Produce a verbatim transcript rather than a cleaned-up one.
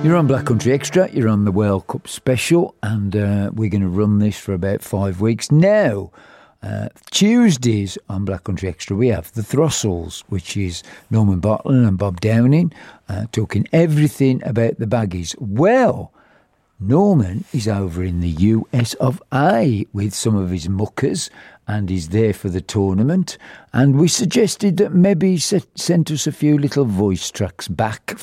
You're on Black Country Extra, you're on the World Cup special, and uh, we're going to run this for about five weeks. Now, uh, Tuesdays on Black Country Extra, we have the Throstles, which is Norman Botland and Bob Downing, uh, talking everything about the Baggies. Well, Norman is over in the U S of A with some of his muckers, and he's there for the tournament. And we suggested that maybe he sent us a few little voice tracks back